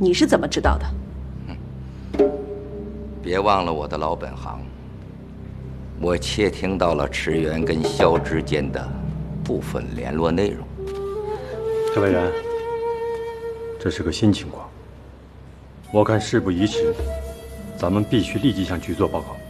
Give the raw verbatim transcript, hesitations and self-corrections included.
你是怎么知道的？ 别忘了我的老本行。我窃听到了池源跟萧之间的部分联络内容。 陈委员，这是个新情况，我看事不宜迟，咱们必须立即向局做报告。